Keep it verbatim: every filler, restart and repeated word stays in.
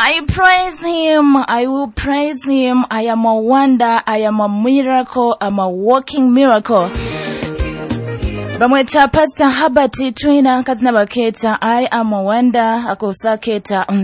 I praise him. I will praise him. I am a wonder. I am a miracle. I'm a walking miracle. Bamweta Pastor Herbert Twina kazina baketa I am a wonder akusaketa